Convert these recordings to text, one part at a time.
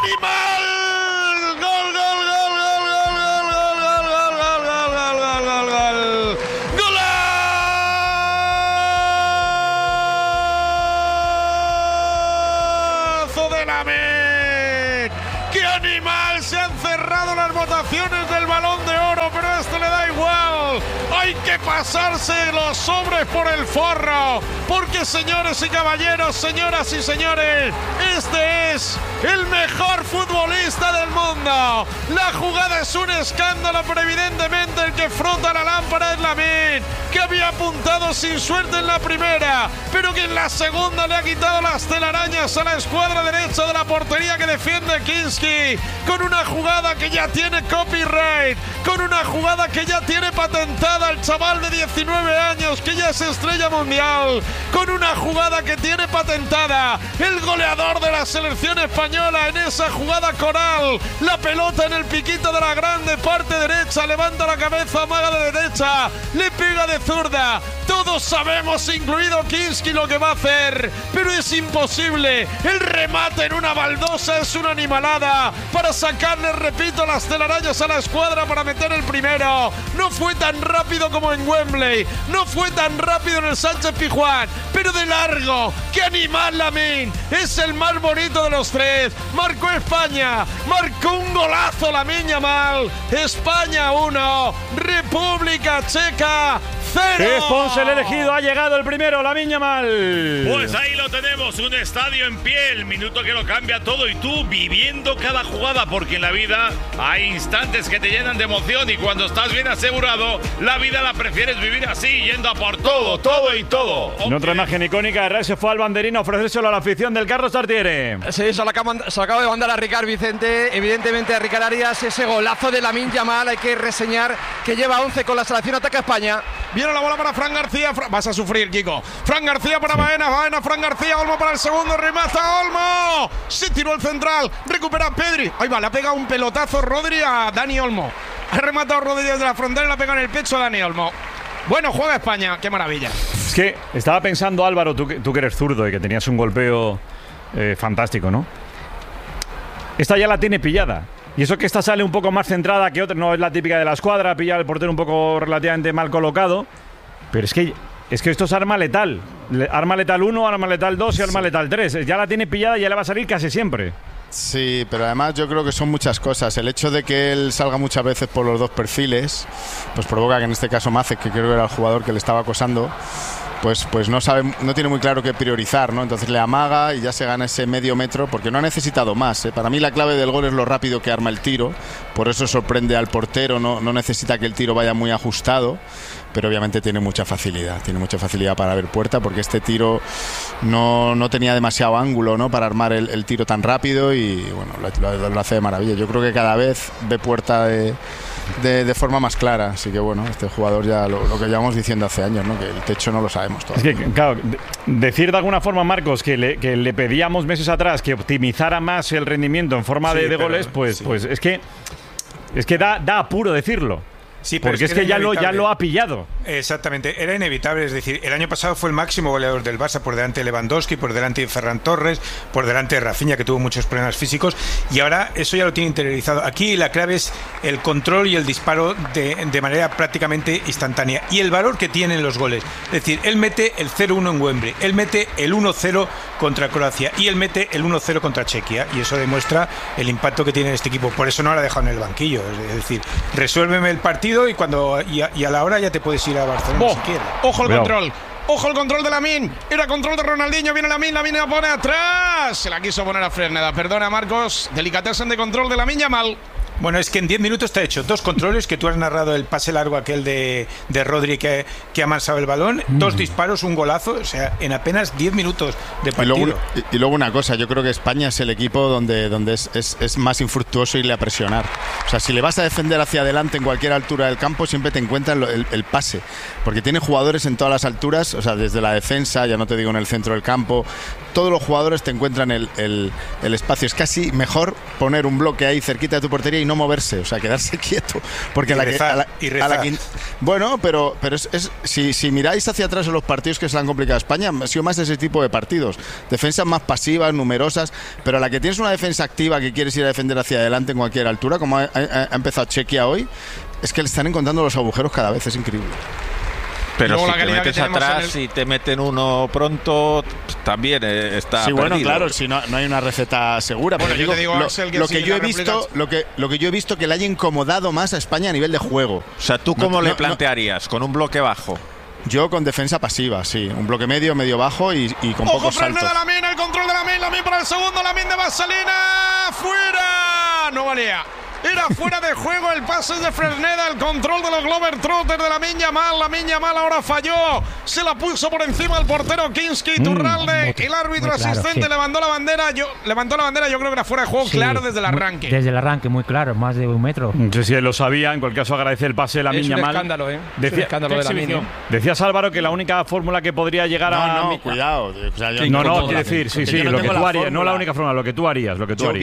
animal! ¡Gol, gol, gol, gol, gol, gol, gol, gol, gol, gol, gol, gol, gol, gol! ¡Golazo de Lamine! ¡Qué animal! Se han cerrado las votaciones del Balón de Oro, pero a esto le da igual. Hay que pasarse los sobres por el forro, porque señores y caballeros, señoras y señores, este es el mejor futbolista del mundo. La jugada es un escándalo, pero evidentemente el que frota la lámpara es Lamine, que había apuntado sin suerte en la primera, pero que en la segunda le ha quitado las telarañas a la escuadra derecha de la portería que defiende Kinski, con una jugada que ya tiene copyright, con una jugada que ya tiene patentada el chaval de 19 años que ya es estrella mundial, con una jugada que tiene patentada el goleador de la selección española en esa jugada coral, la pelota en el piquito de la grande parte derecha, levanta la cabeza, amaga de derecha, le pega de zurda. Todos sabemos, incluido Kinski, lo que va a hacer, pero es imposible. El remate en una baldosa es una animalada para sacarle, repito, las telarañas a la escuadra para meter el primero. No fue tan rápido como en Wembley, no fue tan rápido en el Sánchez Pizjuán, pero de largo. ¡Qué animal Lamine! Es el más bonito de los tres. Marcó España, marcó un golazo Lamine Yamal. España 1, República Checa 0. Sponsor elegido, ha llegado el primero, Lamine Yamal. Pues ahí lo tenemos, un estadio en pie, el minuto que lo cambia todo y tú viviendo cada jugada, porque en la vida hay instantes que te llenan de emoción y cuando estás bien asegurado, la vida la prefieres vivir así, yendo a por todo, todo y todo. En otra imagen icónica, Herrera se fue al banderín a ofrecérselo a la afición del Carlos Tartiere. Sí, se lo acaba de mandar a Ricard Vicente, evidentemente a Ricard Arias, ese golazo de Lamine Yamal, hay que reseñar que lleva 11 con la selección, ataca España. Viene la bola para Fran García. Vas a sufrir, Kiko. Fran García para Baena. Baena, Fran García. Olmo para el segundo. Remata Olmo. Se tiró el central. Recupera Pedri. Ahí va, le ha pegado un pelotazo Rodri a Dani Olmo. Ha rematado Rodri desde la frontera y le ha pegado en el pecho a Dani Olmo. Bueno, juega España. Qué maravilla. Es que estaba pensando, Álvaro, tú que eres zurdo y que tenías un golpeo fantástico, ¿no? Esta ya la tiene pillada. Y eso que esta sale un poco más centrada que otra, no es la típica de la escuadra, pilla el portero un poco relativamente mal colocado. Pero es que esto es arma letal. Arma letal 1, arma letal 2 y arma letal 3. Ya la tiene pillada y ya le va a salir casi siempre. Sí, pero además yo creo que son muchas cosas. El hecho de que él salga muchas veces por los dos perfiles, pues provoca que en este caso Mácez, que creo que era el jugador que le estaba acosando, pues no tiene muy claro qué priorizar, ¿no? Entonces le amaga y ya se gana ese medio metro, porque no ha necesitado más, ¿eh? Para mí la clave del gol es lo rápido que arma el tiro, por eso sorprende al portero, no necesita que el tiro vaya muy ajustado, pero obviamente tiene mucha facilidad para ver puerta, porque este tiro no tenía demasiado ángulo, ¿no? Para armar el tiro tan rápido y bueno, lo hace de maravilla. Yo creo que cada vez ve puerta de forma más clara, así que bueno, este jugador ya lo que llevamos diciendo hace años, ¿no? Que el techo no lo sabemos todavía. Es que, claro, decir de alguna forma, Marcos, que le pedíamos meses atrás que optimizara más el rendimiento en forma de goles, pues es que da apuro decirlo. Sí, pero porque es que ya lo ha pillado. Exactamente, era inevitable. Es decir, el año pasado fue el máximo goleador del Barça por delante de Lewandowski, por delante de Ferran Torres, por delante de Rafinha, que tuvo muchos problemas físicos, y ahora eso ya lo tiene interiorizado. Aquí la clave es el control y el disparo de manera prácticamente instantánea y el valor que tienen los goles. Es decir, él mete el 0-1 en Wembley, él mete el 1-0 contra Croacia y él mete el 1-0 contra Chequia, y eso demuestra el impacto que tiene este equipo. Por eso no lo ha dejado en el banquillo. Es decir, resuélveme el partido y a la hora ya te puedes ir a Barcelona si quieres. Ojo el control. Ojo el control de Lamine. Era control de Ronaldinho. Viene Lamine la pone atrás. Se la quiso poner a Fresneda. Perdona, Marcos. Delicatessen de control de Lamine Yamal. Bueno, es que en 10 minutos te ha hecho 2 controles, que tú has narrado el pase largo aquel de Rodri que ha amansado el balón, 2 disparos, un golazo, o sea, en apenas 10 minutos de partido. Y luego una cosa, yo creo que España es el equipo donde es más infructuoso irle a presionar. O sea, si le vas a defender hacia adelante en cualquier altura del campo, siempre te encuentras el pase, porque tiene jugadores en todas las alturas, o sea, desde la defensa, ya no te digo en el centro del campo, todos los jugadores te encuentran el espacio. Es casi mejor poner un bloque ahí cerquita de tu portería y no no moverse, o sea, quedarse quieto. Porque rezar. Bueno, pero si miráis hacia atrás en los partidos que se le han complicado a España, han sido más ese tipo de partidos. Defensas más pasivas, numerosas, pero a la que tienes una defensa activa que quieres ir a defender hacia adelante en cualquier altura, como ha empezado Chequia hoy, es que le están encontrando los agujeros cada vez, es increíble. Pero si te metes atrás y te meten uno pronto, también está perdido. Bueno, claro, si no hay una receta segura. Bueno, pero yo te digo, Axel, que lo que yo he visto que le haya incomodado más a España a nivel de juego. O sea, ¿tú cómo le plantearías? ¿Con un bloque bajo? Yo con defensa pasiva, sí. Un bloque medio bajo y con pocos saltos. De Lamine, el control de Lamine para el segundo, Lamine de Vaselina, ¡fuera! No valía. Era fuera de juego el pase de Fresneda, el control de los Globetrotters de Lamine Yamal ahora falló, se la puso por encima el portero Kinski Iturralde, el árbitro asistente levantó la bandera, yo creo que era fuera de juego, claro, desde el arranque. Desde el arranque, muy claro, más de 1 metro. No sé si él lo sabía, en cualquier caso agradece el pase de Lamine Yamal. Es un escándalo, ¿eh? Es un escándalo de Lamine. Decías, Álvaro, que la única fórmula que podría llegar a... No, cuidado. O sea, quiero decir, sí, lo que tú harías, no la única fórmula, lo que tú harías.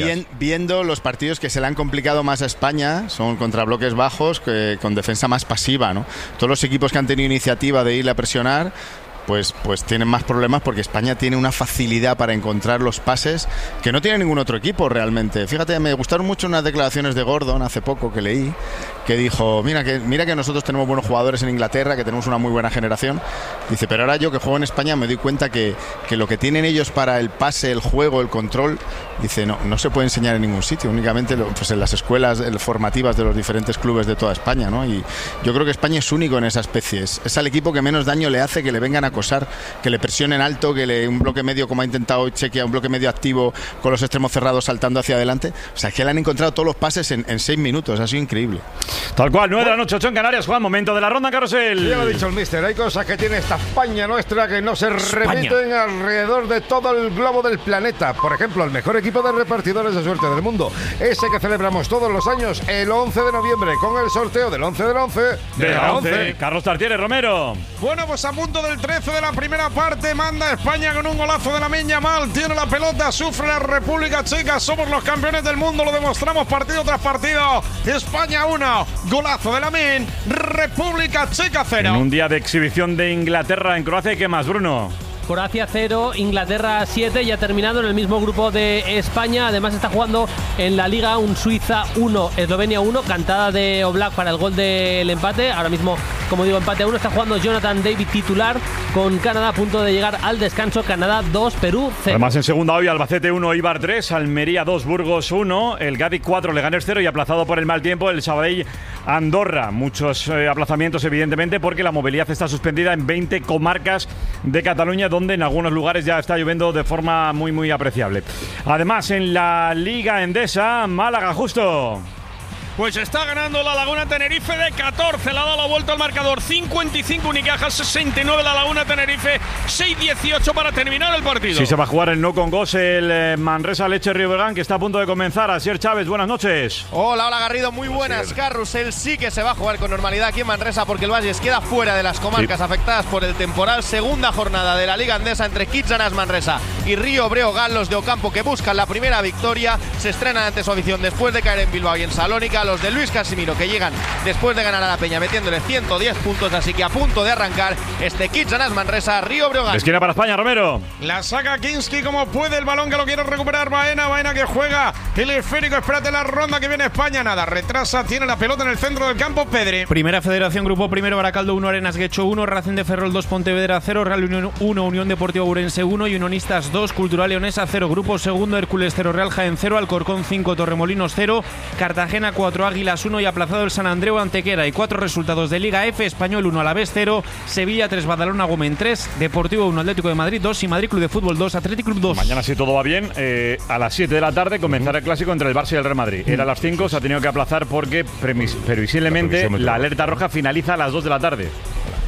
Viendo los partidos que se le han complicado más a España, son contra bloques bajos con defensa más pasiva, ¿no? Todos los equipos que han tenido iniciativa de irle a presionar pues tienen más problemas porque España tiene una facilidad para encontrar los pases que no tiene ningún otro equipo realmente. Fíjate, me gustaron mucho unas declaraciones de Gordon hace poco que leí, que dijo, mira que nosotros tenemos buenos jugadores en Inglaterra, que tenemos una muy buena generación. Dice, pero ahora yo que juego en España me doy cuenta que lo que tienen ellos para el pase, el juego, el control, dice, no se puede enseñar en ningún sitio, únicamente pues en las escuelas formativas de los diferentes clubes de toda España, ¿no? Y yo creo que España es único en esa especie. Es al equipo que menos daño le hace que le vengan a acosar, que le presionen alto, un bloque medio, como ha intentado Chequia, un bloque medio activo con los extremos cerrados saltando hacia adelante. O sea, que le han encontrado todos los pases en 6 minutos. Ha sido increíble. Tal cual, 9 de la noche, 8 en Canarias. Juan, momento de la ronda carrusel. Ya lo ha dicho el míster, hay cosas que tiene esta España nuestra que no se repiten alrededor de todo el globo del planeta. Por ejemplo, el mejor equipo de repartidores de suerte del mundo, ese que celebramos todos los años el 11 de noviembre con el sorteo del 11 del 11 de la 11. Carlos Tartiere, Romero. Bueno, pues a punto del 13 de la primera parte, manda España con un golazo de Lamine Yamal, tiene la pelota, sufre la República Checa, somos los campeones del mundo, lo demostramos partido tras partido. España 1, golazo de Lamine, República Checa 0. En un día de exhibición de Inglaterra en Croacia, ¿qué más, Bruno? Croacia 0, Inglaterra 7, ya terminado en el mismo grupo de España. Además está jugando en la Liga un Suiza 1, Eslovenia 1, cantada de Oblak para el gol del empate. Ahora mismo, como digo, empate a 1. Está jugando Jonathan David titular con Canadá a punto de llegar al descanso. Canadá 2, Perú 0. Además en segunda hoy Albacete 1, Eibar 3, Almería 2, Burgos 1, el Cádiz 4, Leganés 0 y aplazado por el mal tiempo el Sabadell Andorra. Muchos aplazamientos evidentemente porque la movilidad está suspendida en 20 comarcas de Cataluña, donde en algunos lugares ya está lloviendo de forma muy apreciable. Además, en la Liga Endesa, Málaga justo. Pues está ganando la Laguna Tenerife de 14, le ha dado la vuelta al marcador, 55 Unicaja, 69 la Laguna Tenerife, 6-18 para terminar el partido. Sí, se va a jugar el no con Gos, el Manresa Leche Riobregán, que está a punto de comenzar. Asier Chávez, buenas noches. Hola Garrido, muy buenas. Carrusel sí que se va a jugar con normalidad aquí en Manresa porque el Valles queda fuera de las comarcas afectadas por el temporal. Segunda jornada de la Liga Endesa entre Kitsanas Manresa y Río Breogán, los de Ocampo que buscan la primera victoria. Se estrenan ante su afición después de caer en Bilbao y en Salónica. Los de Luis Casimiro que llegan después de ganar a la Peña metiéndole 110 puntos, así que a punto de arrancar este Kitsanas Manresa Río Breogán. Esquina para España, Romero. La saca Kinski como puede, el balón que lo quiere recuperar Baena que juega el esférico, espérate la ronda que viene España, nada, retrasa, tiene la pelota en el centro del campo, Pedri. Primera Federación, Grupo Primero, Baracaldo 1, Arenas Guecho 1, Racing de Ferrol 2, Pontevedra 0, Real Unión 1, Unión Deportiva Ourense 1 y Unionistas 2, Cultural Leonesa 0. Grupo Segundo, Hércules 0, Real Jaén 0, Alcorcón 5, Torremolinos 0, Cartagena 4, Águilas 1 y aplazado el San Andreu Antequera. Y 4 resultados de Liga F: Español 1, Alavés 0, Sevilla 3, Badalona Gómez 3, Deportivo 1, Atlético de Madrid 2 y Madrid Club de Fútbol 2, Atlético Club 2. Mañana, si todo va bien, a las 7 de la tarde comenzará el clásico entre el Barça y el Real Madrid. Era a las 5, se ha tenido que aplazar porque previsiblemente la alerta roja finaliza a las 2 de la tarde.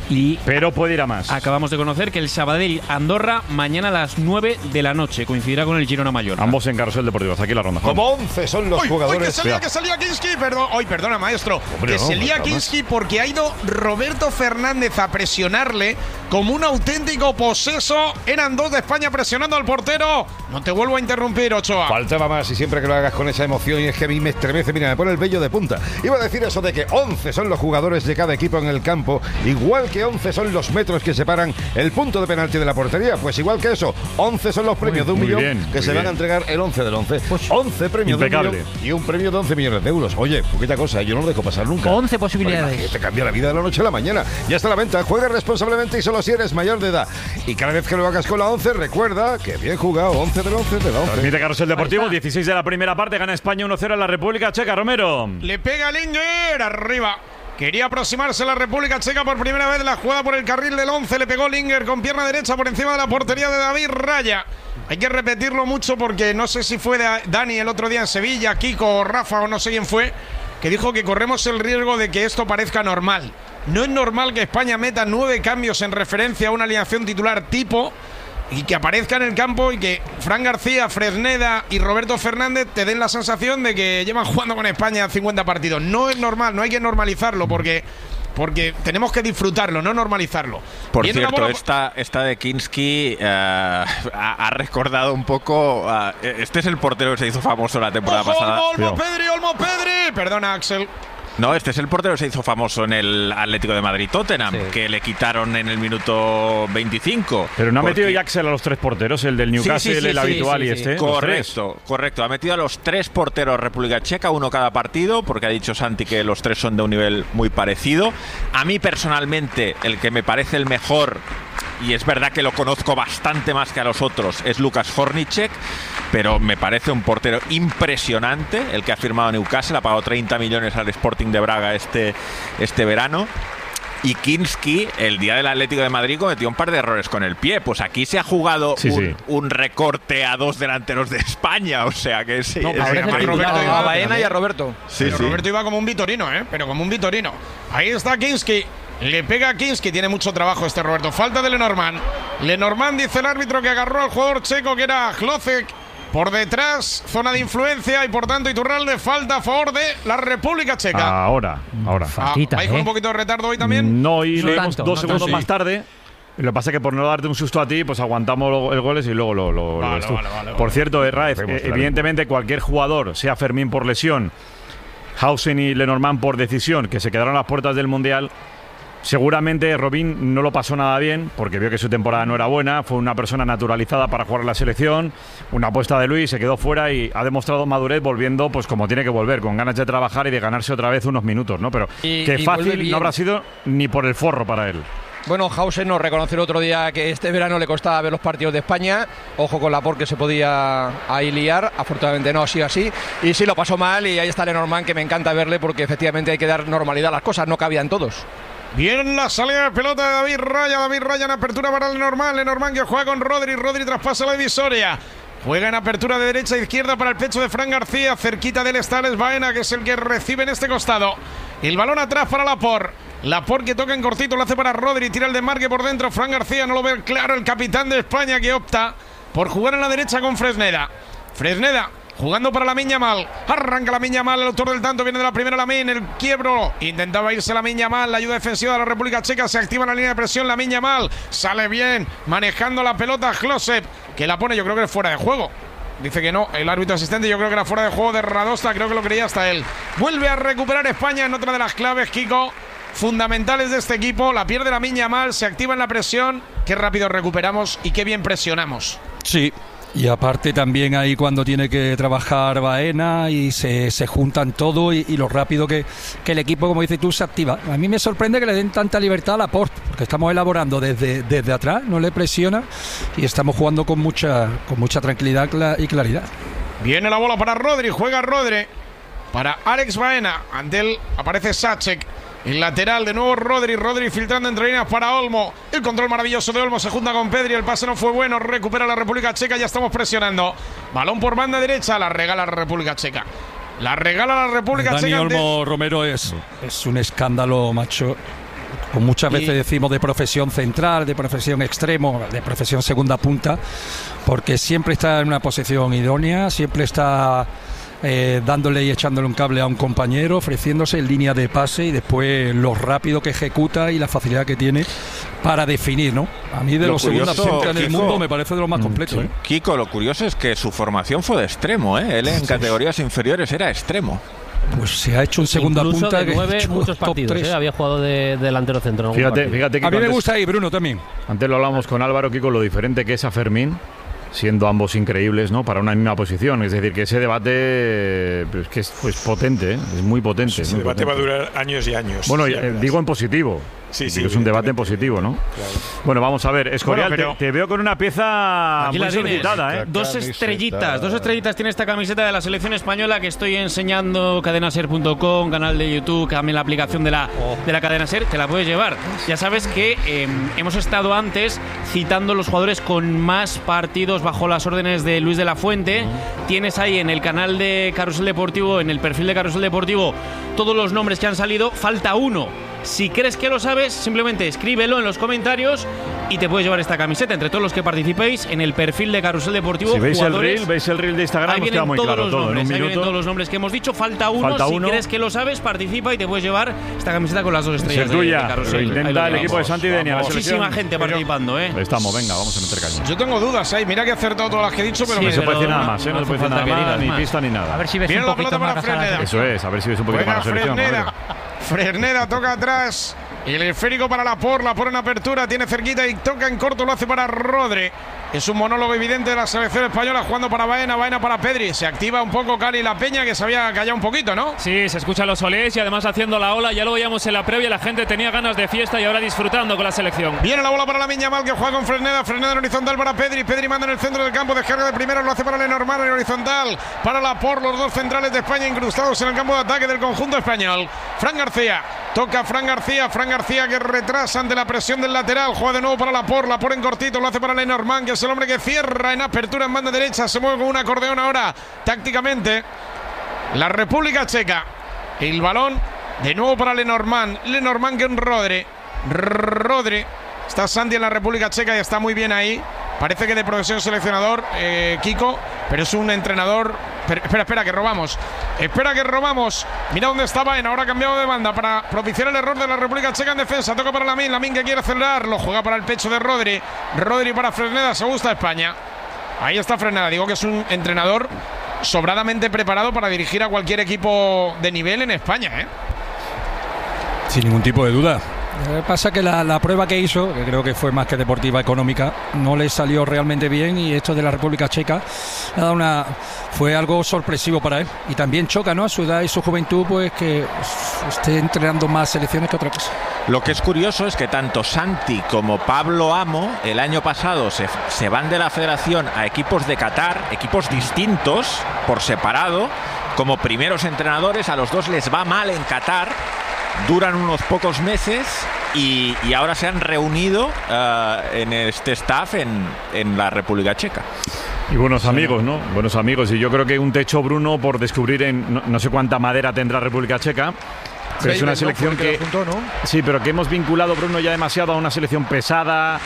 pero puede ir a más. Acabamos de conocer que el Sabadell-Andorra mañana a las 9 de la noche coincidirá con el Girona-Mallorca. Ambos en Carrusel Deportivo. Hasta aquí la ronda. Como 11 son los jugadores. Que salía Kinski, perdona, maestro. Hombre, que salía Kinski porque ha ido Roberto Fernández a presionarle como un auténtico poseso. Eran 2 de España presionando al portero. No te vuelvo a interrumpir, Ochoa. Faltaba más y siempre que lo hagas con esa emoción, y es que a mí me estremece, mira, me pone el vello de punta. Iba a decir eso de que 11 son los jugadores de cada equipo en el campo, igual que 11 son los metros que separan el punto de penalti de la portería. Pues igual que eso, 11 son los premios de 1 millón que se van a entregar el 11 del 11. Pues 11 premios impecable. de 1 millón y un premio de 11 millones de euros. Oye, poquita cosa, yo no lo dejo pasar nunca. 11 posibilidades. Te cambia la vida de la noche a la mañana. Ya está a la venta. Juega responsablemente y solo si eres mayor de edad. Y cada vez que lo hagas con la 11, recuerda que bien jugado. 11 del 11 de la 11. Transmite Carrusel Deportivo, 16 de la primera parte. Gana España 1-0 en la República Checa. Romero. Le pega Linger arriba. Quería aproximarse a la República Checa por primera vez. La jugada por el carril del 11. Le pegó Linger con pierna derecha por encima de la portería de David Raya. Hay que repetirlo mucho porque no sé si fue Dani el otro día en Sevilla, Kiko o Rafa o no sé quién fue, que dijo que corremos el riesgo de que esto parezca normal. No es normal que España meta 9 cambios en referencia a una alineación titular tipo y que aparezca en el campo y que Fran García, Fresneda y Roberto Fernández te den la sensación de que llevan jugando con España 50 partidos. No es normal, no hay que normalizarlo porque tenemos que disfrutarlo, no normalizarlo. Por cierto, esta de Kinski ha recordado un poco. Este es el portero que se hizo famoso la temporada pasada. Olmo Pedri. Perdona, Axel. No, este es el portero que se hizo famoso en el Atlético de Madrid-Tottenham, que le quitaron en el minuto 25. Pero no ha metido Axel a los 3 porteros, el del Newcastle, el habitual y este. Correcto. Ha metido a los 3 porteros República Checa, uno cada partido, porque ha dicho Santi que los 3 son de un nivel muy parecido. A mí personalmente, el que me parece el mejor, y es verdad que lo conozco bastante más que a los otros, es Lukas Hornicek, pero me parece un portero impresionante, el que ha firmado Newcastle, ha pagado 30 millones al Sporting de Braga este verano. Y Kinski, el día del Atlético de Madrid, cometió un par de errores con el pie. Pues aquí se ha jugado un recorte a 2 delanteros de España. O sea que sí. No, a Baena y a Roberto. Roberto iba como un vitorino, pero como un vitorino. Ahí está Kinski. Le pega a Kinski, tiene mucho trabajo este Roberto. Falta de Lenormand. Lenormand, dice el árbitro, que agarró al jugador checo que era Hlocek. Por detrás, zona de influencia y por tanto Iturralde, falta a favor de la República Checa. Ahora. ¿Vais con un poquito de retardo hoy también? No, y leemos 2 segundos más tarde. Lo que pasa es que por no darte un susto a ti, pues aguantamos el goles y luego lo ves tú. Por cierto, Raez, evidentemente cualquier jugador, sea Fermín por lesión, Hausen y Lenormand por decisión, que se quedaron a las puertas del Mundial. Seguramente Robin no lo pasó nada bien porque vio que su temporada no era buena, fue una persona naturalizada para jugar en la selección, una apuesta de Luis, se quedó fuera y ha demostrado madurez volviendo pues como tiene que volver, con ganas de trabajar y de ganarse otra vez unos minutos, ¿no? Pero que fácil no habrá sido ni por el forro para él. Bueno, Hausen nos reconoció el otro día que este verano le costaba ver los partidos de España. Ojo con Laporte, que se podía ahí liar. Afortunadamente no ha sido así. Y sí, lo pasó mal y ahí está Lenormand, que me encanta verle porque efectivamente hay que dar normalidad a las cosas, no cabían todos. Bien la salida de pelota de David Raya en apertura para Lenormand que juega con Rodri traspasa la divisoria, juega en apertura de derecha a izquierda para el pecho de Fran García, cerquita del Stales Baena, que es el que recibe en este costado, el balón atrás para Laporte que toca en cortito, lo hace para Rodri, tira el desmarque por dentro, Fran García no lo ve claro, el capitán de España, que opta por jugar en la derecha con Fresneda jugando para Lamine Yamal. Arranca Lamine Yamal, el autor del tanto viene de la primera Lamine, el quiebro. Intentaba irse Lamine Yamal, la ayuda defensiva de la República Checa. Se activa en la línea de presión Lamine Yamal. Sale bien, manejando la pelota Hlocek, que la pone, yo creo que es fuera de juego. Dice que no, el árbitro asistente, yo creo que era fuera de juego de Radosta, creo que lo creía hasta él. Vuelve a recuperar España en otra de las claves, Kiko, fundamentales de este equipo. La pierde Lamine Yamal, se activa en la presión. Qué rápido recuperamos y qué bien presionamos. Sí. Y aparte también ahí cuando tiene que trabajar Baena y se juntan todo y lo rápido que el equipo, como dices tú, se activa. A mí me sorprende que le den tanta libertad a Laporte, porque estamos elaborando desde atrás, no le presiona y estamos jugando con mucha tranquilidad y claridad. Viene la bola para Rodri, juega Rodri para Alex Baena, ante él aparece Sacek. El lateral, de nuevo Rodri filtrando entre líneas para Olmo. El control maravilloso de Olmo, se junta con Pedri. El pase no fue bueno, recupera la República Checa. Ya estamos presionando. Balón por banda derecha, la regala la República Checa. Dani Olmo, Romero, es un escándalo, macho. Pues muchas veces decimos de profesión central, de profesión extremo, de profesión segunda punta, porque siempre está en una posición idónea, siempre está dándole y echándole un cable a un compañero, ofreciéndose en línea de pase y después lo rápido que ejecuta y la facilidad que tiene para definir, ¿no? A mí de los segunda punta en el mundo me parece de los más completos. Sí. Kiko, lo curioso es que su formación fue de extremo, ¿eh? Él en categorías inferiores era extremo. Pues se ha hecho un segunda incluso punta de 9 muchos partidos, había jugado de delantero centro. Fíjate que a mí me gusta ahí Bruno también. Antes lo hablamos con Álvaro, Kiko, lo diferente que es a Fermín, siendo ambos increíbles, ¿no? Para una misma posición. Es decir, que ese debate pues, que es pues, potente, ¿eh? Es muy potente. Sí, ese debate va a durar años y años. Bueno, digo en positivo. Sí, es un debate en positivo, ¿no? Claro. Bueno, vamos a ver. Escorial, bueno, te veo con una pieza muy solicitada, ¿eh? Dos estrellitas tiene esta camiseta de la selección española que estoy enseñando, cadenaser.com, canal de YouTube, también la aplicación de la Cadena Ser, te la puedes llevar. Ya sabes que hemos estado antes citando los jugadores con más partidos bajo las órdenes de Luis de la Fuente. Tienes ahí en el canal de Carrusel Deportivo, en el perfil de Carrusel Deportivo, todos los nombres que han salido. Falta uno. Si crees que lo sabes, simplemente escríbelo en los comentarios y te puedes llevar esta camiseta. Entre todos los que participéis en el perfil de Carrusel Deportivo. Si veis el reel de Instagram, ahí vienen todos los nombres. Ahí vienen todos los nombres que hemos dicho. Falta uno. Si crees que lo sabes, participa y te puedes llevar esta camiseta con las 2 estrellas de Carrusel. Intenta el equipo de Santi Denia. Muchísima gente participando, ¿eh? Estamos, venga, vamos a meter caña. Yo tengo dudas, mira que he acertado todas las que he dicho, pero no se puede decir nada más, no se puede decir nada más, ni pista ni nada. A ver si ves un poquito más. Eso es, a ver si ves un poquito más la selección. Fresneda toca atrás. Y el esférico para Laporte en apertura, tiene cerquita y toca en corto, lo hace para Rodri. Es un monólogo evidente de la selección española jugando para Baena para Pedri. Se activa un poco Cali La Peña, que se había callado un poquito, ¿no? Sí, se escuchan los olés y además haciendo la ola. Ya lo veíamos en la previa, la gente tenía ganas de fiesta y ahora disfrutando con la selección. Viene la bola para Lamine Yamal, que juega con Fresneda en horizontal para Pedri. Pedri manda en el centro del campo, descarga de primera, lo hace para Lenormand en horizontal. Para Laporte, los dos centrales de España incrustados en el campo de ataque del conjunto español. Fran García, toca Fran García que retrasa ante la presión del lateral. Juega de nuevo para Laporte en cortito, lo hace para Lenormand, que es el hombre que cierra en apertura en banda derecha. Se mueve con un acordeón ahora tácticamente la República Checa. El balón de nuevo para Lenormand que un Rodri. Está Santi en la República Checa y está muy bien ahí. Parece que de profesión seleccionador, Kiko, pero es un entrenador. Espera, que robamos. Mira dónde está Baena, ahora ha cambiado de banda para propiciar el error de la República Checa en defensa. Toca para Lamine que quiere acelerar, lo juega para el pecho de Rodri para Fresneda, se gusta España. Ahí está Fresneda, digo que es un entrenador sobradamente preparado para dirigir a cualquier equipo de nivel en España, ¿eh? Sin ningún tipo de duda. Pasa que la prueba que hizo, que creo que fue más que deportiva, económica, no le salió realmente bien, y esto de la República Checa fue algo sorpresivo para él. Y también choca, ¿no?, a su edad y su juventud, pues que esté entrenando más selecciones que otra cosa. Lo que es curioso es que tanto Santi como Pablo Amo el año pasado se van de la federación a equipos de Qatar, equipos distintos por separado, como primeros entrenadores. A los dos les va mal en Qatar, duran unos pocos meses y ahora se han reunido en este staff en la República Checa. Y buenos amigos, ¿no? Buenos amigos. Y yo creo que un techo, Bruno, por descubrir no sé cuánta madera tendrá República Checa. Pero es una selección que apuntó, ¿no? Sí, pero que hemos vinculado, Bruno, ya demasiado a una selección pesada,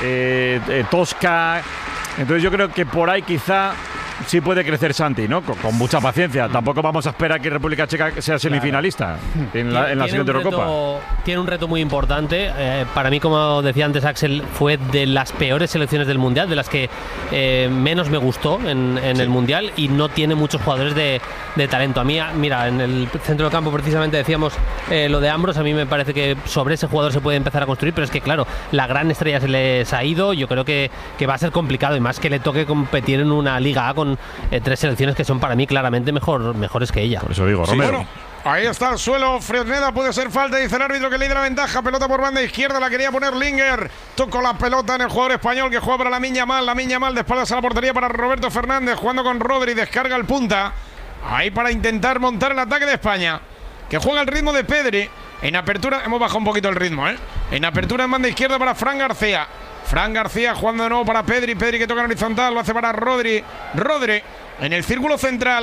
tosca. Entonces yo creo que por ahí quizá sí puede crecer Santi, ¿no? Con mucha paciencia. Tampoco vamos a esperar que República Checa sea semifinalista en la siguiente Eurocopa. Tiene un reto muy importante. Para mí, como decía antes Axel, fue de las peores selecciones del Mundial, de las que menos me gustó en el Mundial, y no tiene muchos jugadores de talento. A mí, mira, en el centro del campo precisamente decíamos lo de Ambros. A mí me parece que sobre ese jugador se puede empezar a construir, pero es que, claro, la gran estrella se les ha ido. Yo creo que va a ser complicado, y más que le toque competir en una Liga A con tres selecciones que son para mí claramente mejores que ella. Por eso digo, Romero. Bueno, ahí está el suelo. Fresneda, puede ser falta, dice el árbitro, que le da la ventaja. Pelota por banda izquierda, la quería poner Linger. Tocó la pelota en el jugador español que juega para Lamine Yamal. Lamine Yamal de espaldas a la portería para Roberto Fernández, jugando con Rodri. Descarga el punta ahí para intentar montar el ataque de España, que juega al ritmo de Pedri. En apertura, hemos bajado un poquito el ritmo, En apertura en banda izquierda para Fran García jugando de nuevo para Pedri que toca en horizontal, lo hace para Rodri en el círculo central.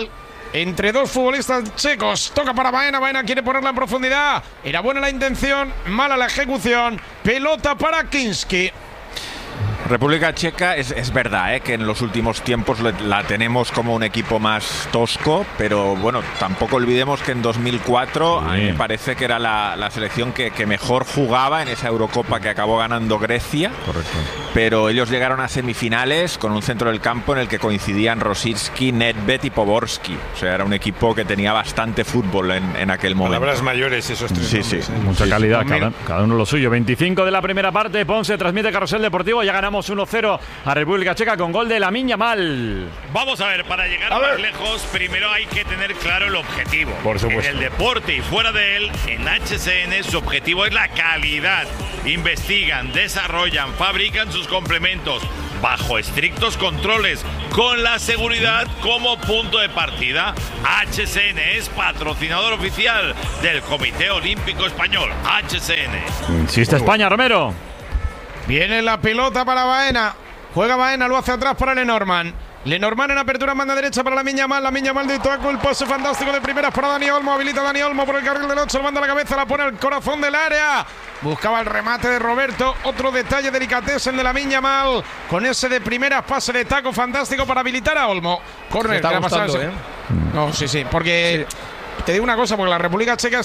entre dos futbolistas checos. Toca para Baena. Baena quiere ponerla en profundidad. Era buena la intención, mala la ejecución. Pelota para Kinski. República Checa es verdad que en los últimos tiempos la tenemos como un equipo más tosco, pero bueno, tampoco olvidemos que en 2004 a mí me parece que era la selección que mejor jugaba en esa Eurocopa que acabó ganando Grecia. Correcto. Pero ellos llegaron a semifinales con un centro del campo en el que coincidían Rosicki, Nedved y Poborski. O sea, era un equipo que tenía bastante fútbol en aquel momento. Palabras mayores esos tres nombres, Mucha calidad, cada uno lo suyo. 25 de la primera parte, Ponce transmite Carrusel Deportivo, ya ganamos 1-0 a República Checa con gol de Lamine Yamal. Vamos a ver, para llegar más lejos, primero hay que tener claro el objetivo. Por supuesto. En el deporte y fuera de él, en HSN su objetivo es la calidad. Investigan, desarrollan, fabrican sus complementos bajo estrictos controles, con la seguridad como punto de partida. HSN es patrocinador oficial del Comité Olímpico Español. HSN. Insiste España, Romero. Viene la pelota para Baena. Juega Baena, lo hace atrás para Lenormand. Lenormand en apertura, manda derecha para Lamine Yamal de Ituaco, el pase fantástico de primeras para Dani Olmo, habilita Dani Olmo por el carril del 8, le manda la cabeza, la pone al corazón del área. Buscaba el remate de Roberto, otro detalle delicatessen de Lamine Yamal, con ese de primeras, pase de taco fantástico para habilitar a Olmo. Córner, está gustando, No, sí, porque te digo una cosa, porque la República Checa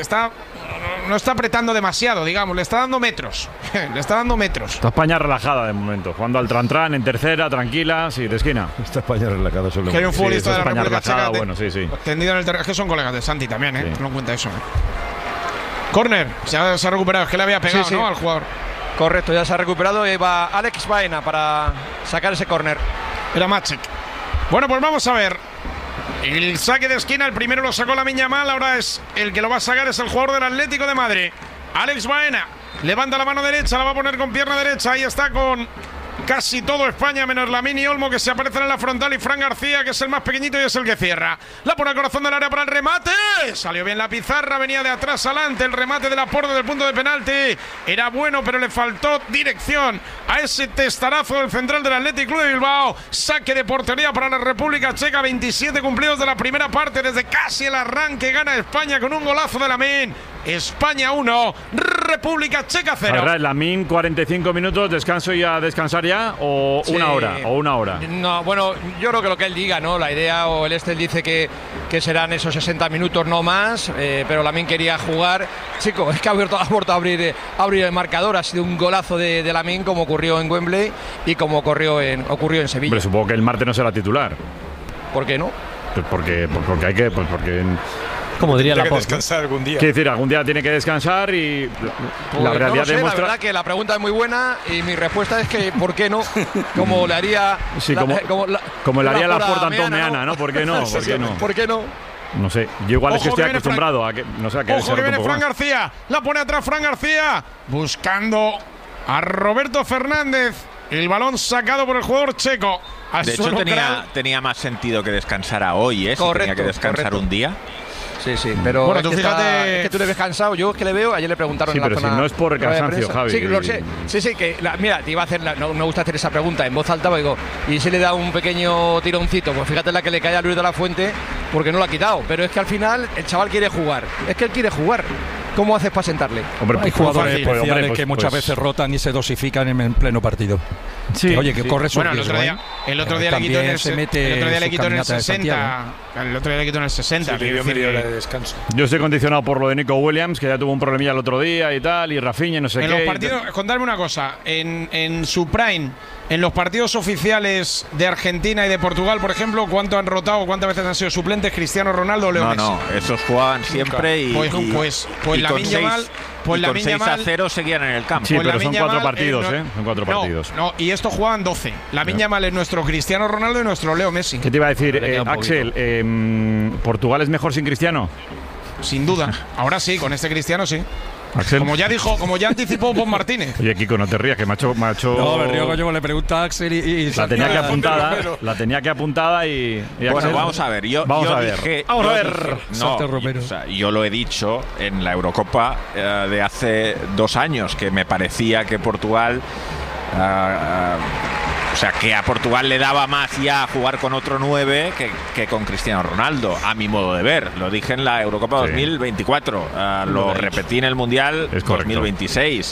no está apretando demasiado, digamos, le está dando metros. Le está dando metros. Está España relajada de momento, jugando al tran en tercera, tranquila, sí, de esquina. Está España relajada solo. Que hay un futbolista de la España República relajada, Checa bueno, sí. tendido en el terreno. Es que son colegas de Santi también, no cuenta eso. Córner, se ha recuperado, es que le había pegado, ¿no? Al jugador. Correcto, ya se ha recuperado y va Alex Baena para sacar ese córner. Era Maciek. Bueno, pues vamos a ver. El saque de esquina, el primero lo sacó Lamine Yamal, ahora es el que lo va a sacar, es el jugador del Atlético de Madrid. Alex Baena levanta la mano derecha, la va a poner con pierna derecha, ahí está con casi todo España, menos Lamine Olmo, que se aparecen en la frontal, y Fran García, que es el más pequeñito y es el que cierra. La pone al corazón del área para el remate. Salió bien la pizarra, venía de atrás adelante. El remate de Laporte del punto de penalti era bueno, pero le faltó dirección a ese testarazo del central del Athletic Club de Bilbao. Saque de portería para la República Checa. 27 cumplidos de la primera parte. Desde casi el arranque gana España con un golazo de Lamine. España 1, República Checa 0. Lamine, 45 minutos, descanso y a descansar ya, o una hora. No, bueno, yo creo que lo que él diga, ¿no? La idea, o el Estel dice que serán esos 60 minutos, no más, pero Lamine quería jugar. Chico, es que ha vuelto a abrir el marcador. Ha sido un golazo de Lamine, como ocurrió en Wembley y como ocurrió en Sevilla. Pero supongo que el martes no será titular. ¿Por qué no? Pues porque hay que... Pues porque... Como diría Tiene que Laporte. descansar algún día. Quiere decir, algún día tiene que descansar y la realidad no lo sé, demuestra... La verdad que la pregunta es muy buena y mi respuesta es que ¿por qué no? Como le haría... Sí, como le haría Laporte a Antón Meana, ¿no? ¿Por qué no? ¿Por qué no? No sé, yo igual es que estoy viene acostumbrado a que... No sé, a que Ojo que viene Fran García. La pone atrás Fran García. Buscando a Roberto Fernández. El balón sacado por el jugador checo. De hecho, tenía más sentido que descansara hoy, ¿eh? Si tenía que descansar un día. Sí, pero bueno, tú fíjate, es que tú le ves cansado. Yo es que le veo, ayer le preguntaron en la pero zona. Si no es por el cansancio, Javi. Sí, lo sé. Sí, que mira, te iba a hacer no me gusta hacer esa pregunta en voz alta, digo, y si le da un pequeño tironcito, pues fíjate la que le cae a Luis de la Fuente, porque no lo ha quitado, pero es que al final el chaval quiere jugar. Es que él quiere jugar. ¿Cómo haces para sentarle? Hombre, hay jugadores especiales que muchas veces rotan y se dosifican en pleno partido. Sí, oye, que corre su riesgo. El otro día le quitó en el 60. El otro día le quitó en el 60. Media hora de descanso. Yo estoy condicionado por lo de Nico Williams, que ya tuvo un problemilla el otro día y tal, y Rafinha, no sé qué. En los partidos, contadme una cosa, en su prime, en los partidos oficiales de Argentina y de Portugal, por ejemplo, ¿cuánto han rotado, cuántas veces han sido suplentes Cristiano Ronaldo o Leo Messi? No, esos jugaban siempre y Lamine Yamal, con 6-0 seguían en el campo. Sí, pero son 4 partidos, Son 4 partidos. No, y estos jugaban 12. Lamine Yamal es nuestro Cristiano Ronaldo y nuestro Leo Messi. ¿Qué te iba a decir, Axel? ¿Portugal es mejor sin Cristiano? Sin duda. Ahora sí, con este Cristiano sí. Axel. Como ya anticipó Pon Martínez. Oye, Kiko, no te rías, que macho. No, me río, coño, le pregunta a Axel y la tenía que apuntada y bueno, Axel, vamos a ver. Yo lo he dicho en la Eurocopa de hace 2 años, que me parecía que Portugal O sea, que a Portugal le daba más ya jugar con otro 9 que con Cristiano Ronaldo, a mi modo de ver. Lo dije en la Eurocopa 2024, lo repetí en el Mundial 2026.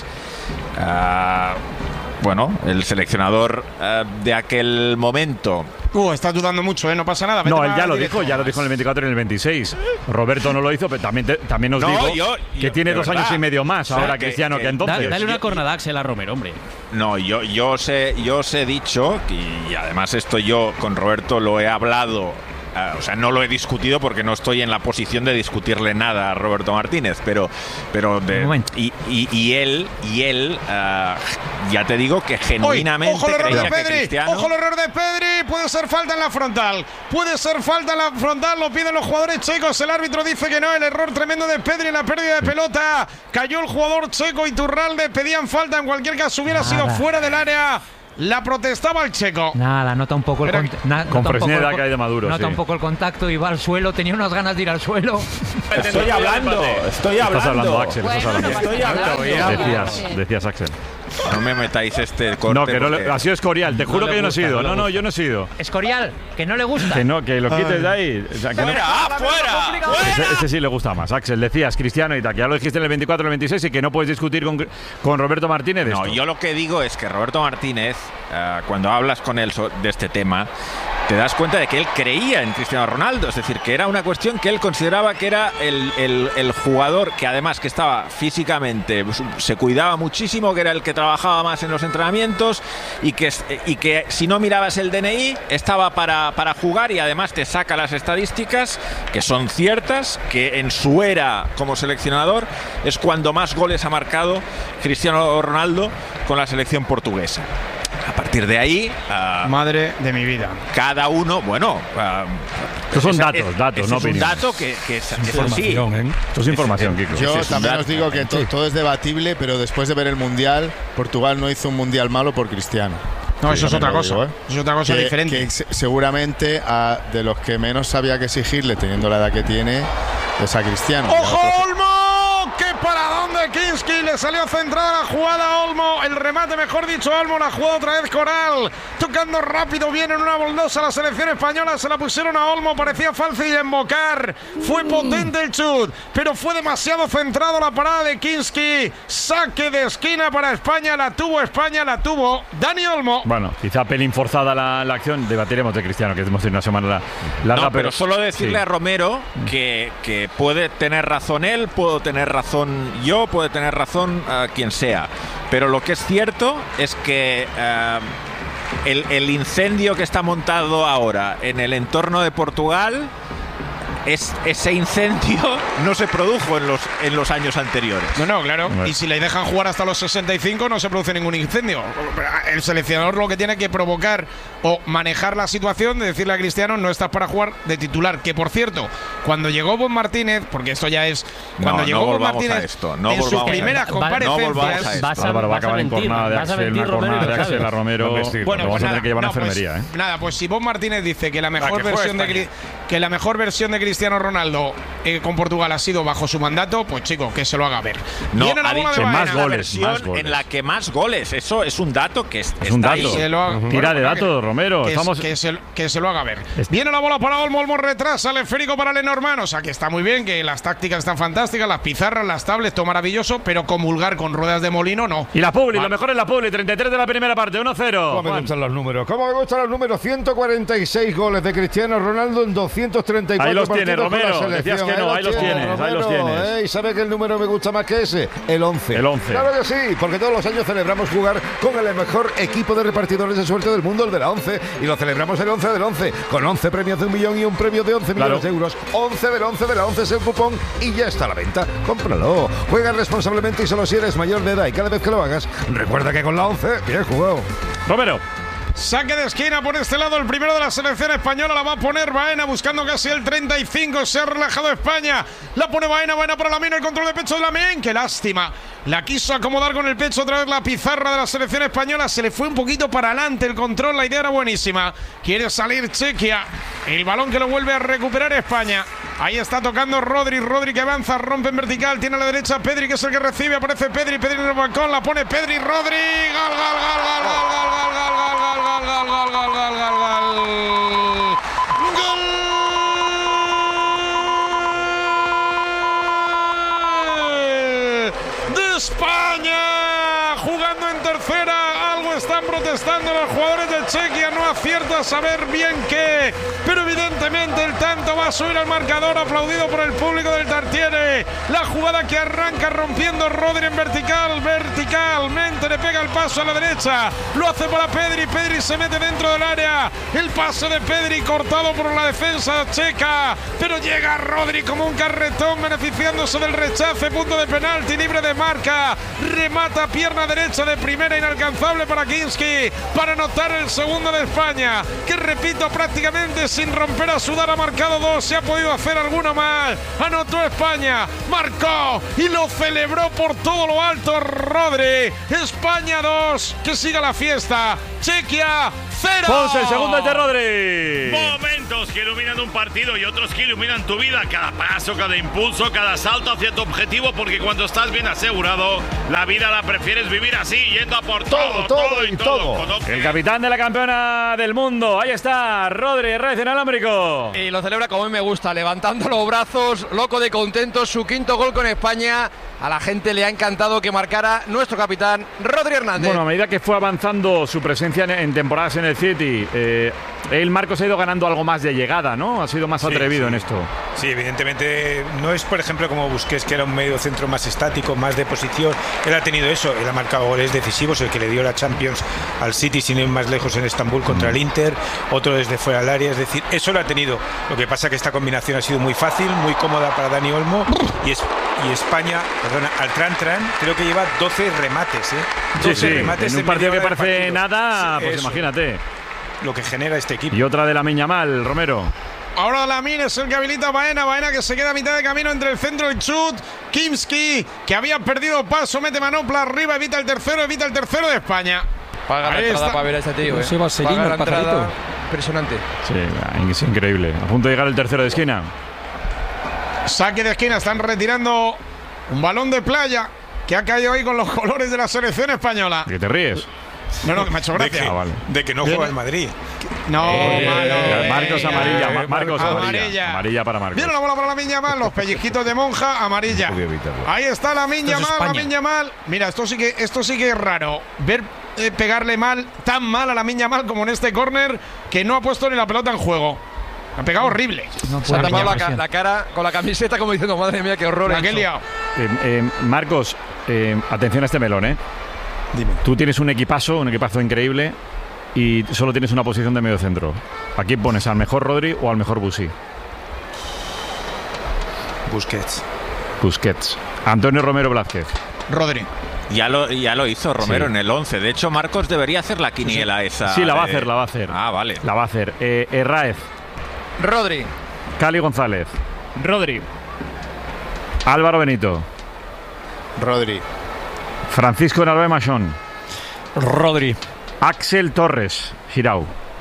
Bueno, el seleccionador de aquel momento... estás dudando mucho, no pasa nada. No, él ya lo dijo en el 24 y en el 26. Roberto no lo hizo, pero también os digo que tiene 2 años y medio más ahora Cristiano que entonces. Dale una cornada Axel a Romero, hombre. No, yo os he dicho, y además esto yo con Roberto lo he hablado, o sea, no lo he discutido porque no estoy en la posición de discutirle nada a Roberto Martínez, pero y él ya te digo que genuinamente ojo el error creía de Pedri, que Cristiano... Ojo el error de Pedri, puede ser falta en la frontal, lo piden los jugadores checos, el árbitro dice que no, el error tremendo de Pedri en la pérdida de pelota, cayó el jugador checo Iturralde, pedían falta, en cualquier caso hubiera sido fuera del área. La protestaba el checo. Nada, nota un poco el con Fresneda cae de Maduro. Nota un poco el contacto y va al suelo. Tenía unas ganas de ir al suelo. Estoy hablando. Estás hablando, Axel. Estoy hablando. Decías, Axel. No me metáis este corte. No, que no ha sido Escorial. Te juro que yo no he sido. No, yo no he sido. Escorial, que no le gusta. Que lo quites de ahí. O sea, ¡Fuera! Ese sí le gusta más. Axel, decías Cristiano y tal, que ya lo dijiste en el 24 y el 26 y que no puedes discutir con Roberto Martínez. No, yo lo que digo es que Roberto Martínez, cuando hablas con él de este tema, te das cuenta de que él creía en Cristiano Ronaldo. Es decir, que era una cuestión que él consideraba que era el jugador que además que estaba físicamente, se cuidaba muchísimo, que era el que trabajaba más en los entrenamientos y que si no mirabas el DNI estaba para jugar, y además te saca las estadísticas que son ciertas, que en su era como seleccionador es cuando más goles ha marcado Cristiano Ronaldo con la selección portuguesa. A partir de ahí... madre de mi vida. Cada uno, estos son datos, no opiniones. Es un dato que es información, así. Esto es información, Kiko. Yo también os digo que todo es debatible, pero después de ver el Mundial, Portugal no hizo un Mundial malo por Cristiano. No, eso es otra cosa. Eso es otra cosa diferente. Que seguramente de los que menos había que exigirle, teniendo la edad que tiene, es a Cristiano. ¡Ojo, Olmo! ¡Qué paradón de Kinski! Le salió centrada la jugada a Olmo. El remate, mejor dicho, Olmo. La jugada otra vez Coral. Tocando rápido, viene en una boldosa la selección española. Se la pusieron a Olmo. Parecía fácil de embocar. Fue potente el chut, pero fue demasiado centrado la parada de Kinski. Saque de esquina para España. La tuvo Dani Olmo. Bueno, quizá pelín forzada la acción. Debatiremos de Cristiano, que hemos tenido una semana larga. No, pero solo decirle a Romero que puede tener razón él, puedo tener razón yo, puede tener razón quien sea, pero lo que es cierto es que el incendio que está montado ahora en el entorno de Portugal, ese incendio no se produjo en los años anteriores. No, claro. Y si le dejan jugar hasta los 65 no se produce ningún incendio. El seleccionador lo que tiene que provocar o manejar la situación de decirle a Cristiano no estás para jugar de titular. Que por cierto, cuando llegó Bob Martínez, porque esto ya es cuando llegó Bob Martínez en sus primeras comparecencias, vas a acabar en jornada de Axel, una jornada de Axel a Romero. Bueno, vas a tener que llevar a enfermería. Pues si Bob Martínez dice que la mejor versión de Cristiano Ronaldo con Portugal ha sido bajo su mandato, pues chico, que se lo haga ver. No, viene la ha bola dicho de más goles, en la que más goles. Eso es un dato que es un dato. Tira de datos, Romero. Que se lo haga ver. Viene la bola para Olmo. Olmo retrasa el esférico para Lenormand. O sea que está muy bien, que las tácticas están fantásticas, las pizarras, las tablets, todo maravilloso, pero comulgar con ruedas de molino no. Y la Publi, lo mejor es la Publi, 33 de la primera parte, 1-0. ¿Cómo me gustan los números? 146 goles de Cristiano Ronaldo en 234 ahí los partidos. Tiene Romero, decías que no, ahí los tienes. ¿Y sabe qué el número me gusta más que ese? El 11. El 11. Claro que sí, porque todos los años celebramos jugar con el mejor equipo de repartidores de suerte del mundo, el de la 11. Y lo celebramos el 11 del 11, con 11 premios de 1 millón y un premio de 11 millones de euros. 11 del 11 de la 11 es el cupón y ya está a la venta. Cómpralo. Juega responsablemente y solo si eres mayor de edad. Y cada vez que lo hagas, recuerda que con la 11, bien jugado. Romero. Saque de esquina por este lado, el primero de la selección española, la va a poner Baena buscando casi el 35, se ha relajado España, la pone Baena para Lamine, el control de pecho de Lamine, qué lástima, la quiso acomodar con el pecho otra vez la pizarra de la selección española, se le fue un poquito para adelante el control, la idea era buenísima, quiere salir Chequia, el balón que lo vuelve a recuperar España, ahí está tocando Rodri que avanza, rompe en vertical, tiene a la derecha Pedri que es el que recibe, aparece Pedri en el balcón, la pone Pedri, Rodri, gol. De España, jugando en tercera. Algo están protestando los jugadores de Chequia, no acierta a saber bien qué, pero evidentemente el tanto va a subir al marcador, aplaudido por el público del Tartiere. La jugada que arranca rompiendo Rodri en verticalmente le pega el paso a la derecha, lo hace para Pedri se mete dentro del área, el pase de Pedri cortado por la defensa checa, pero llega Rodri como un carretón beneficiándose del rechace, punto de penalti, libre de marca, remata pierna derecha de primera, inalcanzable para Kinski, para anotar el segundo de España, que repito, prácticamente sin romper a sudar, ha marcado 2, se ha podido hacer alguno más, anotó España, marcó y lo celebró por todo lo alto Rodri. España 2, que siga la fiesta. Chequia 0. Ponce, el segundo es de Rodri. Momentos que iluminan un partido y otros que iluminan tu vida. Cada paso, cada impulso, cada salto hacia tu objetivo, porque cuando estás bien asegurado, la vida la prefieres vivir así, yendo a por todo y todo. El capitán de la campeona del mundo, ahí está, Rodri, Reyes en alámbrico. Y lo celebra como a mí me gusta, levantando los brazos, loco de contento, su quinto gol con España. A la gente le ha encantado que marcara nuestro capitán Rodri Hernández. Bueno, a medida que fue avanzando su presencia en temporadas en el City, Marcos ha ido ganando algo más de llegada, ¿no? Ha sido más atrevido en esto. Sí, evidentemente no es, por ejemplo, como Busquets, que era un medio centro más estático, más de posición. Él ha tenido eso, él ha marcado goles decisivos, el que le dio la Champions al City sin ir más lejos en Estambul contra el Inter, otro desde fuera del área, es decir, eso lo ha tenido. Lo que pasa es que esta combinación ha sido muy fácil, muy cómoda para Dani Olmo y España, perdona, al Tran, creo que lleva 12 remates, 12 remates en un partido que parece nada, pues eso, imagínate lo que genera este equipo. Y otra de Lamine Yamal, Romero. Ahora Lamine es el que habilita a Baena que se queda a mitad de camino entre el centro y el chut. Kimski, que había perdido paso, mete manopla arriba, evita el tercero de España. Paga la entrada para ver a este tío. Paga la entrada. Impresionante. Sí, es increíble. A punto de llegar el tercero de esquina. Saque de esquina, están retirando un balón de playa que ha caído ahí con los colores de la selección española. ¿De qué te ríes? No, que me ha hecho gracia. De que no juega el Madrid. No, Marcos amarilla. Marcos amarilla. Amarilla para Marcos. Viene la bola para Lamine Yamal, los pellizquitos de monja, amarilla. Ahí está Lamine Yamal. Mira, esto sí que es raro. Ver pegarle tan mal a Lamine Yamal como en este córner, que no ha puesto ni la pelota en juego. Ha pegado horrible. Se ha tapado la cara con la camiseta como diciendo, madre mía, qué horror. ¿Qué liado? Marcos, atención a este melón, Dime. Tú tienes un equipazo increíble y solo tienes una posición de medio centro. ¿A quién pones? ¿Al mejor Rodri o al mejor Busi? Busquets. Antonio Romero Blázquez. Rodri. Ya lo hizo Romero en el 11. De hecho, Marcos debería hacer la quiniela esa. Sí, la va a hacer. Ah, vale. La va a hacer. Herráez. Rodri. Cali González. Rodri. Álvaro Benito. Rodri. Francisco Narváez Machón. Rodri. Axel Torres. Girau.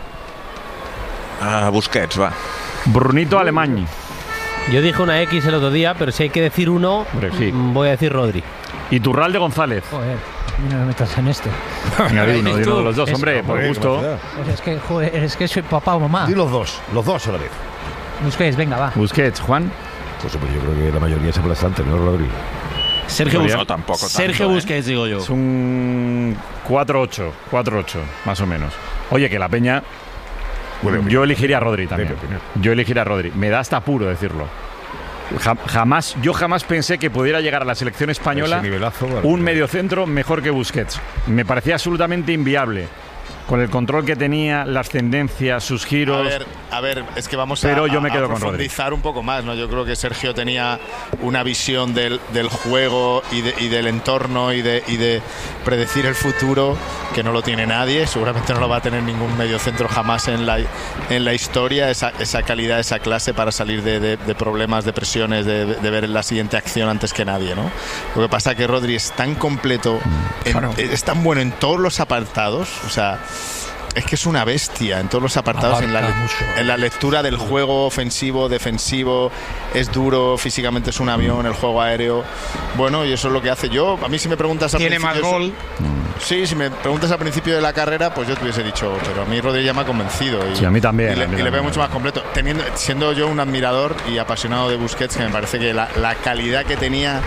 Busquets, va. Brunito Alemany. Yo dije una X el otro día, pero si hay que decir uno, voy a decir Rodri. Y Turralde González. Joder, no me metas en esto. Venga, di uno de los dos, hombre, por gusto. Es que soy papá o mamá. Di los dos a la vez. Busquets, venga, va. Busquets, Juan. Pues yo creo que la mayoría es aplastante, ¿no, Rodri? Sergio Busquets. No, tampoco tanto, Sergio Busquets, digo yo. Es un 4-8, más o menos. Oye, que la Peña... yo elegiría a Rodri también. Yo elegiría a Rodri. Me da hasta apuro decirlo. Yo jamás pensé que pudiera llegar a la selección española un mediocentro mejor que Busquets. Me parecía absolutamente inviable. Con el control que tenía, la ascendencia, sus giros. A ver, es que vamos yo me quedo a profundizar un poco más, ¿no? Yo creo que Sergio tenía una visión del juego y del entorno y de predecir el futuro que no lo tiene nadie. Seguramente no lo va a tener ningún mediocentro jamás en la historia. Esa calidad, esa clase para salir de problemas, de presiones, de ver la siguiente acción antes que nadie, ¿no? Lo que pasa es que Rodri es tan completo, es tan bueno en todos los apartados, o sea, es que es una bestia en todos los apartados, en la lectura del juego ofensivo, defensivo, es duro, físicamente es un avión, el juego aéreo. Bueno, y eso es lo que hace. A mí si me preguntas al principio... Tiene más gol. Sí, si me preguntas al principio de la carrera, pues yo te hubiese dicho, pero a mí Rodri ya me ha convencido. Y, sí, a mí también. Y le veo mucho más completo. Siendo yo un admirador y apasionado de Busquets, que me parece que la calidad que tenía,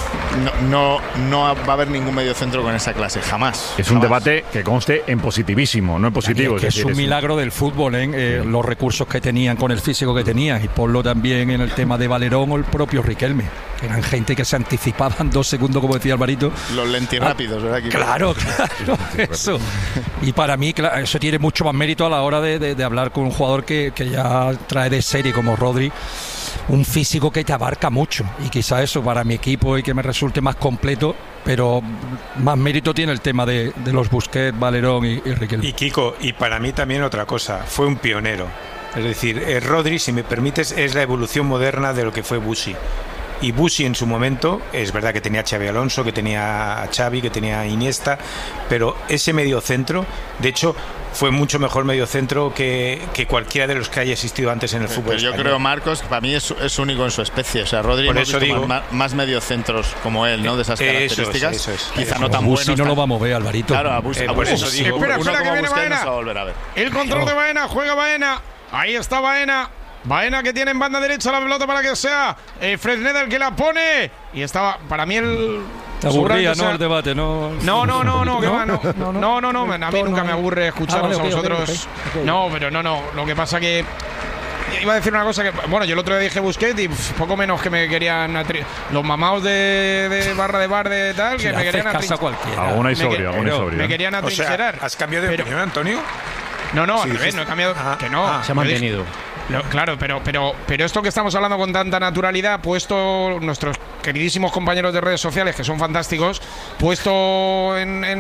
no va a haber ningún mediocentro con esa clase, jamás. Es un debate que conste en positivísimo, no en positivo. Es un milagro del fútbol, los recursos que tenían con el físico que tenían, y ponlo también en el tema de Valerón o el propio Riquelme, que eran gente que se anticipaban 2 segundos, como decía Alvarito. Los lentirrápidos, ¿verdad? Claro, eso. Y para mí, claro, eso tiene mucho más mérito a la hora de hablar con un jugador que ya trae de serie como Rodri, un físico que te abarca mucho, y quizá eso para mi equipo y que me resulte más completo, pero más mérito tiene el tema de los Busquets, Valerón y Riquelme. Y Kiko, y para mí también otra cosa, fue un pionero. Es decir, Rodri, si me permites, es la evolución moderna de lo que fue Busi. Y Busi en su momento, es verdad que tenía a Xabi Alonso, que tenía a Xavi, que tenía a Iniesta, pero ese mediocentro, de hecho, fue mucho mejor mediocentro que cualquiera de los que haya existido antes en el fútbol español. Yo creo, Marcos, que para mí es único en su especie. O sea, Rodri por eso digo, más mediocentros como él, ¿no? De esas características. Eso es. Quizá no tan buenos. Busi no lo va a mover, Alvarito. Claro, a Busi. Por eso digo. Espera, que viene Baena. A ver. El control de Baena, juega Baena. Ahí está Baena. Baena, que tiene en banda derecha la pelota para que sea Fresneda el que la pone. Y estaba, para mí, el... Te aburría, ¿no? El debate, ¿no? No, que va, no. A mí nunca me aburre escucharos a vosotros. No, pero no. Lo que pasa que... Iba a decir una cosa que... Bueno, yo el otro día dije Busquets y poco menos que me querían... Los mamaos de barra de bar de tal, que me querían... Alguna historia. Me querían atrincherar. O sea, ¿has cambiado de opinión, Antonio? No, al revés, no he cambiado. Que no. Se ha mantenido. Claro, pero esto que estamos hablando con tanta naturalidad, puesto nuestros queridísimos compañeros de redes sociales, que son fantásticos, puesto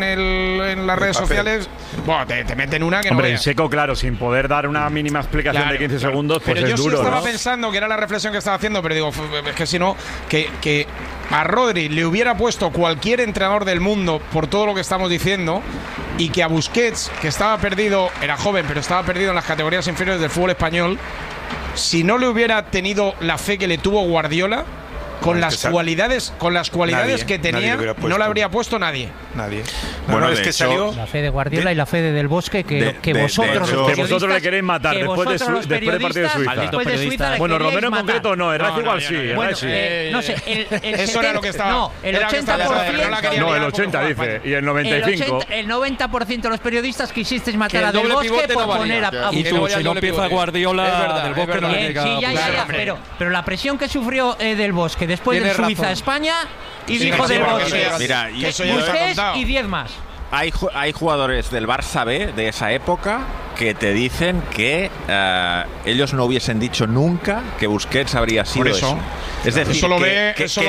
en las redes sociales, bueno, te meten una que hombre, no en seco, claro, sin poder dar una mínima explicación de 15 segundos, pues pero es duro. Pero yo sí estaba ¿no? pensando, que era la reflexión que estaba haciendo, pero digo, es que si no, que a Rodri le hubiera puesto cualquier entrenador del mundo por todo lo que estamos diciendo, y que a Busquets, que estaba perdido, era joven, pero estaba perdido en las categorías inferiores del fútbol español, si no le hubiera tenido la fe que le tuvo Guardiola, con las cualidades que tenía, no le habría puesto nadie. Bueno, es que salió la fe de Guardiola y la fe de Del Bosque que vosotros le queréis matar después del partido de Suiza. Bueno, Romero en concreto no, era igual sí. No sé, eso era lo que estaba. No, el 80%. No, el 80 dice, y el 95. El 90% de los periodistas quisisteis matar a Del Bosque por poner a y tú, si no empieza Guardiola, Del Bosque no le llega. Pero la presión que sufrió Del Bosque después de Suiza a España, y dijo Del Bosque, mira, Busquets y 10 más. Hay jugadores del Barça B de esa época que te dicen que ellos no hubiesen dicho nunca que Busquets habría sido eso. Es decir, que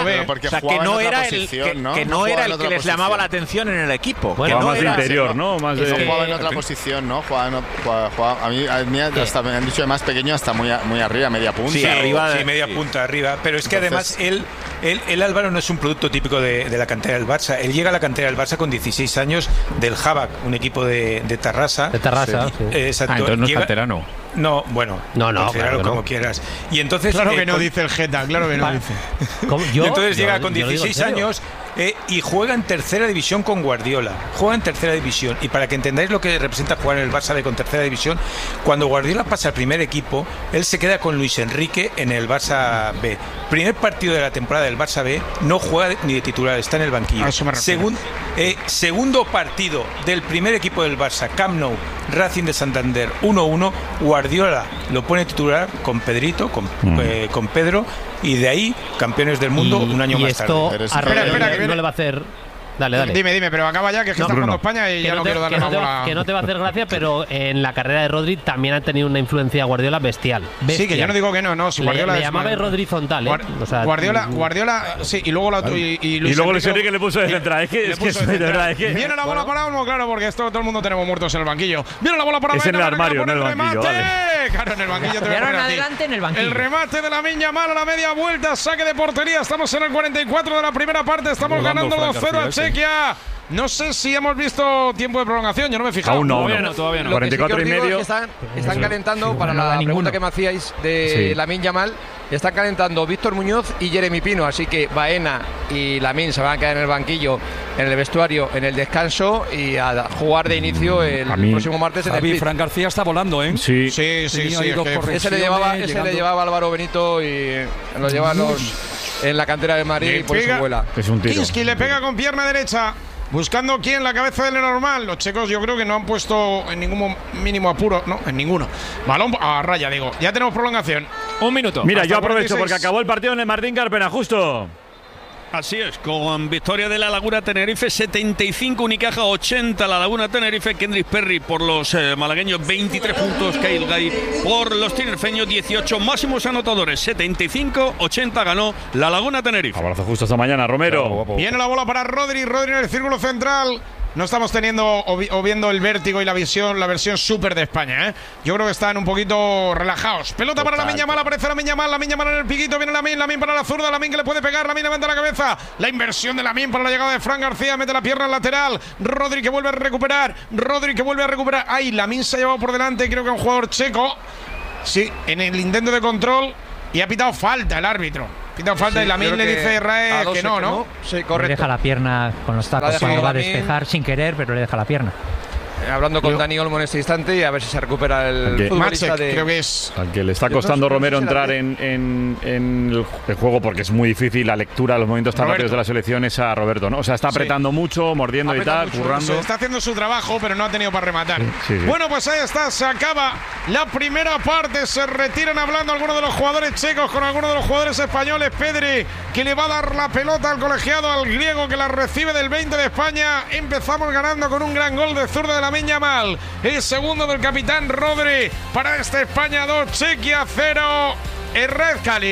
no era el que les llamaba la atención en el equipo. Bueno, que no más era interior, ¿no? Más de... jugaba en otra posición, ¿no? A mí hasta me han dicho de más pequeño, hasta muy arriba, media punta. Sí, media punta arriba. Pero es que además él Álvaro no es un producto típico de la cantera del Barça. Él llega a la cantera del Barça con 16 años del Jabak, un equipo de Tarrasa. De Tarrasa, sí. Exacto. Entonces no es canterano. No, bueno, claro como quieras. Y entonces claro que no dice el Geta, claro que no dice. Y entonces llega con 16 años y juega en tercera división con Guardiola. Juega en tercera división. Y para que entendáis lo que representa jugar en el Barça B con tercera división, cuando Guardiola pasa al primer equipo, él se queda con Luis Enrique en el Barça B. Primer partido de la temporada del Barça B, no juega ni de titular, está en el banquillo. Segundo partido del primer equipo del Barça, Camp Nou, Racing de Santander 1-1, Guardiola lo pone titular con Pedrito, con Pedro, y de ahí campeones del mundo un año más tarde. Espera, que no le va a hacer. Dale. Dime, pero acaba ya, que está jugando España y ya no quiero darle más bola. Que no te va a hacer gracia, pero en la carrera de Rodri también ha tenido una influencia Guardiola bestial. Sí, que yo no digo que no. Si Guardiola le llamaba Rodri Zontal, O sea, Guardiola, sí, y luego Luis Enrique le puso de central. Es que viene la bola para Olmo, claro, porque todo el mundo tenemos muertos en el banquillo. Viene la bola para Baena. Es en el armario, no en el banquillo, vale. Claro, en el banquillo te voy a poner adelante en el banquillo. El remate de Lamine Yamal a la media vuelta, saque de portería. Estamos en el 44 de la primera parte, estamos ganando 2-0 a Chequia. No sé si hemos visto tiempo de prolongación, yo no me he fijado. Aún no, todavía no. 44 y medio. Es que están calentando, para la pregunta que me hacíais de Lamine Yamal, están calentando Víctor Muñoz y Jeremy Pino, así que Baena y Lamine se van a quedar en el banquillo, en el vestuario, en el descanso y a jugar de inicio el próximo martes en el Split. Fran García está volando, ¿eh? Sí. Sí. Ese le llevaba Álvaro Benito y lo lleva en la cantera de Madrid y por eso vuela. Es un tiro. Kinski le pega con pierna derecha. Buscando quién, la cabeza de Lenormand. Los checos yo creo que no han puesto en ningún mínimo apuro. No, en ninguno. Balón a raya, digo. Ya tenemos prolongación. 1 minuto. Mira, Hasta yo aprovecho 46. porque acabó el partido en el Martín Carpena, justo. Así es, con victoria de la Laguna Tenerife, 75, Unicaja 80, la Laguna Tenerife, Kendrick Perry por los malagueños, 23 puntos, Kyle Gay por los tinerfeños, 18, máximos anotadores, 75, 80 ganó la Laguna Tenerife. Abrazo justo hasta mañana, Romero. Viene la bola para Rodri en el círculo central. No estamos teniendo o viendo el vértigo y la versión súper de España, ¿eh? Yo creo que están un poquito relajados. Pelota para Lamine Yamal, aparece Lamine Yamal en el piquito, viene Lamine para la zurda, Lamine que le puede pegar, Lamine levanta la cabeza, la inversión de Lamine para la llegada de Fran García, mete la pierna al lateral, Rodri que vuelve a recuperar, ay, Lamine se ha llevado por delante, creo que un jugador checo, sí, en el intento de control, y ha pitado falta el árbitro. Pita falta y Lamine le dice a Israel que no. Sí, correcto. Le deja la pierna con los tacos cuando va a despejar sin querer, pero le deja la pierna. Hablando con Dani Olmo en este instante y a ver si se recupera el futbolista de... creo que es... Al que le está costando Romero entrar en el juego porque es muy difícil la lectura de los movimientos tan rápidos de la selección es a Roberto, ¿no? O sea, está apretando mucho, mordiendo y tal, currando. Está haciendo su trabajo, pero no ha tenido para rematar. Sí. Bueno, pues ahí está, se acaba la primera parte. Se retiran hablando algunos de los jugadores checos con algunos de los jugadores españoles. Pedri, que le va a dar la pelota al colegiado, al griego, que la recibe del 20 de España. Empezamos ganando con un gran gol de zurda de Lamine Yamal. El segundo del capitán Rodri para esta España 2, Chequia 0. Herrera Cali.